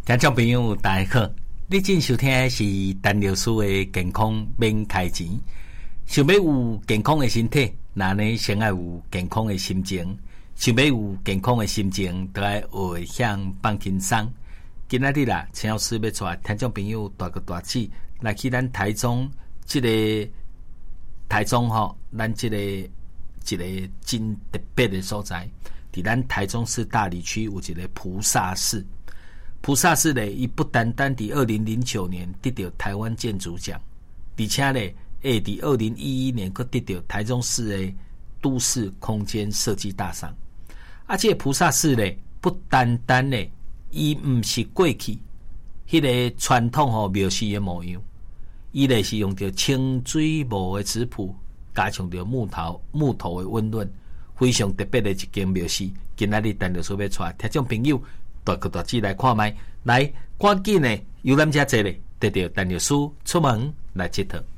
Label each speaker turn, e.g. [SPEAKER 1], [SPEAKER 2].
[SPEAKER 1] 听众朋友大家好，你正收听的是陈律师的健康免开钱。想要有健康的身体，那呢先要有健康的心情。想要有健康的心情，就要学向放轻松。今仔日啦，陈老师要带听众朋友大个大起来去咱台中这个台中吼，咱这个一个真特别的所在，伫咱台中市大里区有一个菩萨寺。菩萨寺呢，伊不单单伫2009年得到台湾建筑奖，而且呢，伫2011年佫得到台中市的都市空间设计大赏。这个菩萨寺呢，不单单呢，伊毋是过去迄个传统庙寺的模样，伊呢是用着清水木的质朴，加上着木头的温润，非常特别的一间庙寺。今仔日陈律师要带听众朋友大个大志来看卖，来赶紧呢，游览遮济咧，得到陈律师出门来佚佗。